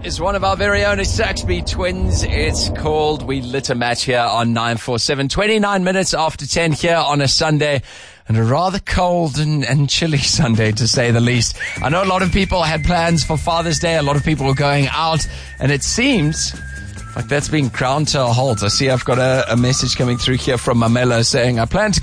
is one of our very own Saxby twins. It's called We Lit a Match here on 947. 29 minutes after 10 here on a Sunday. And a rather cold and chilly Sunday, to say the least. I know a lot of people had plans for Father's Day. A lot of people were going out. And it seems like that's been ground to a halt. I see I've got a message coming through here from Mamela saying, I plan to